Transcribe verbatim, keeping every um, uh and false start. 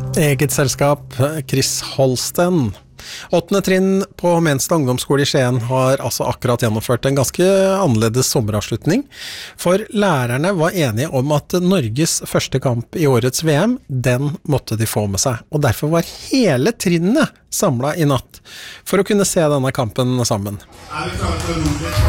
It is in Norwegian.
Eget selskap, Chris Holsten. Åttende trinn på Menstad ungdomsskole i Skien har altså akkurat gjennomført en ganske annerledes sommeravslutning. For lærerne var enige om at Norges første kamp i årets V M, den måtte de få med seg. Og derfor var hele trinnet samlet i natt for å kunne se denne kampen sammen. Er vi klare for å